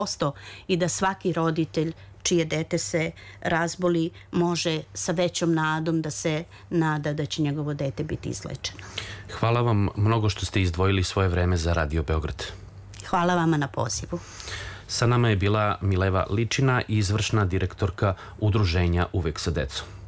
i da svaki roditelj čije dete se razboli može sa većom nadom da se nada da će njegovo dete biti izlečeno. Hvala vam mnogo što ste izdvojili svoje vreme za Radio Beograd. Hvala vama na pozivu. Sa nama je bila Mileva Ličina, izvršna direktorka Udruženja Uvek sa decom.